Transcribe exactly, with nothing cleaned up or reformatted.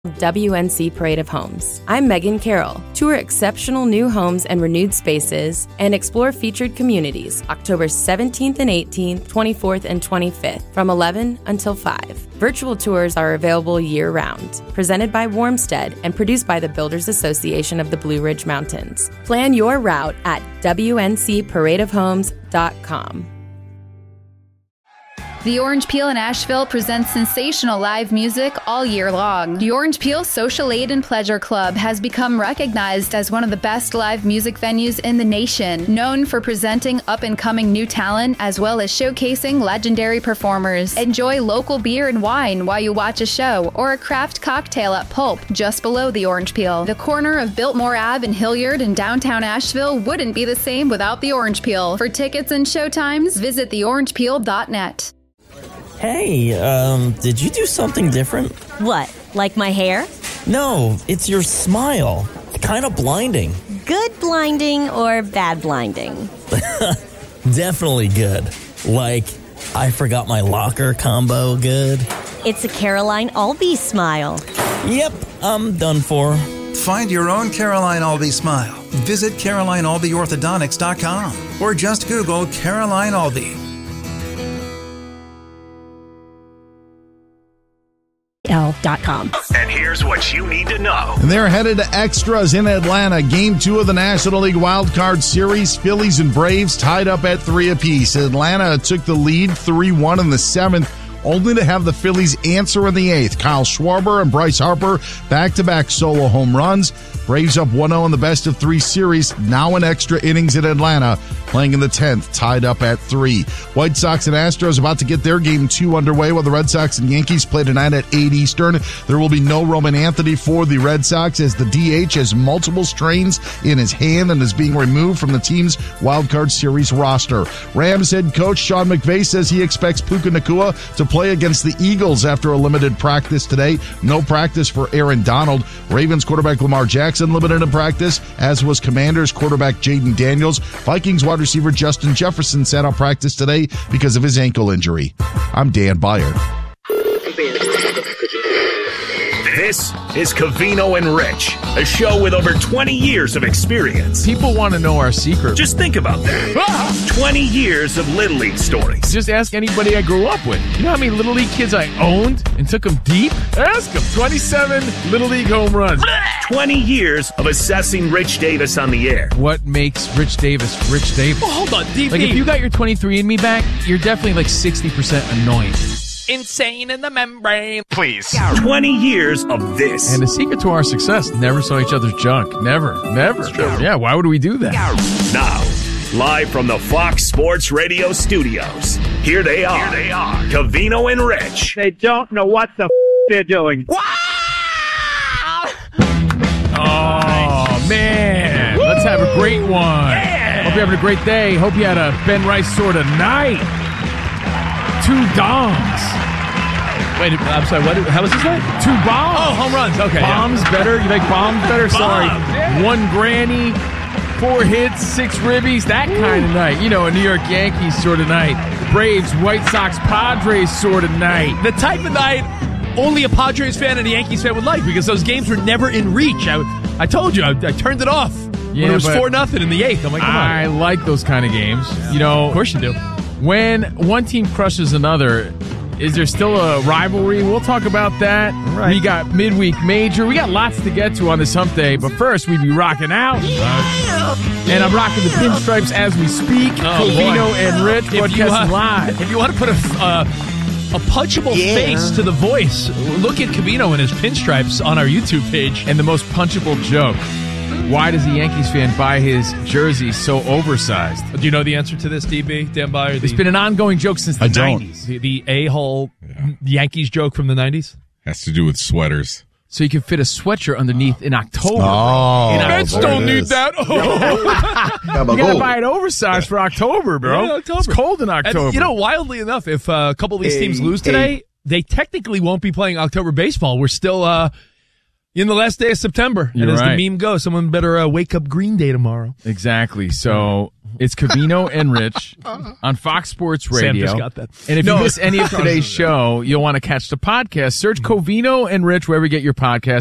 W N C Parade of Homes. I'm Megan Carroll. Tour exceptional new homes and renewed spaces and explore featured communities October seventeenth and eighteenth, twenty-fourth and twenty-fifth from eleven until five. Virtual tours are available year-round. Presented by Warmstead and produced by the Builders Association of the Blue Ridge Mountains. Plan your route at W N C parade of homes dot com. The Orange Peel in Asheville presents sensational live music all year long. The Orange Peel Social Aid and Pleasure Club has become recognized as one of the best live music venues in the nation, known for presenting up-and-coming new talent as well as showcasing legendary performers. Enjoy local beer and wine while you watch a show or a craft cocktail at Pulp, just below the Orange Peel. The corner of Biltmore Ave in Hilliard in downtown Asheville wouldn't be the same without the Orange Peel. For tickets and showtimes, visit the orange peel dot net. Hey, um, did you do something different? What, like my hair? No, it's your smile. Kind of blinding. Good blinding or bad blinding? Definitely good. Like, I forgot my locker combo good. It's a Caroline Albee smile. Yep, I'm done for. Find your own Caroline Albee smile. Visit caroline albee orthodontics dot com or just Google Caroline Albee. dot com. And here's what you need to know. And they're headed to extras in Atlanta. Game two of the National League Wild Card Series. Phillies and Braves tied up at three apiece. Atlanta took the lead three one in the seventh, only to have the Phillies answer in the eighth. Kyle Schwarber and Bryce Harper back-to-back solo home runs. Braves up one oh in the best of three series, now in extra innings in Atlanta, playing in the tenth, tied up at three. White Sox and Astros about to get their game two underway, while the Red Sox and Yankees play tonight at eight Eastern. There will be no Roman Anthony for the Red Sox as the D H has multiple strains in his hand and is being removed from the team's wildcard series roster. Rams head coach Sean McVay says he expects Puka Nacua to play against the Eagles after a limited practice today. No practice for Aaron Donald. Ravens quarterback Lamar Jackson limited in practice, as was Commanders quarterback Jaden Daniels. Vikings wide receiver Justin Jefferson sat out practice today because of his ankle injury. I'm Dan Byer. This is Covino and Rich, a show with over twenty years of experience. People want to know our secret. Just think about that. twenty years of Little League stories. Just ask anybody I grew up with. You know how many Little League kids I owned and took them deep? Ask them. twenty-seven Little League home runs. twenty years of assessing Rich Davis on the air. What makes Rich Davis Rich Davis? Oh, hold on, D B. Like, if you got your twenty-three and me back, you're definitely like sixty percent annoying. Insane in the membrane. Please. twenty years of this. And the secret to our success, never saw each other's junk. Never. Never. Yeah, why would we do that? Now, live from the Fox Sports Radio studios, here they are. Here they are. Covino and Rich. They don't know what the f*** they're doing. Wow! Oh, man. Woo! Let's have a great one. Yeah! Hope you're having a great day. Hope you had a Ben Rice sort of night. Two dongs. Wait, I'm sorry, what? How was this night? Two bombs. Oh, home runs. Okay. Bombs yeah. better? You like bombs better? Bombs, Sorry. yeah. One granny, four hits, six ribbies, that Ooh. kind of night. You know, a New York Yankees sort of night. Braves, White Sox, Padres sort of night. The type of night only a Padres fan and a Yankees fan would like, because those games were never in reach. I, I told you, I, I turned it off yeah, when it was four nothing in the eighth. I'm like, come I on. like those kind of games. Yeah. You know, of course you do. When one team crushes another, is there still a rivalry? We'll talk about that. Right. We got midweek major. We got lots to get to on this hump day. But first, we be rocking out. Yeah. And I'm rocking the pinstripes as we speak. Oh, Covino boy. and Rich broadcasting uh, live. If you want to put a, uh, a punchable yeah. face to the voice, look at Covino and his pinstripes on our YouTube page. And the most punchable joke. Why does a Yankees fan buy his jersey so oversized? Do you know the answer to this, D B? Dan Byer? The, it's been an ongoing joke since the I don't. nineties. The, the a-hole yeah. Yankees joke from the nineties? Has to do with sweaters. So you can fit a sweatshirt underneath in October. Oh, Mets don't need that. Oh. You gotta buy it oversized for October, bro. Yeah, October. It's cold in October. And, you know, wildly enough, if uh, a couple of these teams lose today, they technically won't be playing October baseball. We're still uh, in the last day of September. You're and as right. the meme goes, someone better uh, wake up Green Day tomorrow. Exactly. So It's Covino and Rich on Fox Sports Radio. Sam just got that. And if No. you miss any of today's show, you'll want to catch the podcast. Search Covino and Rich wherever you get your podcast.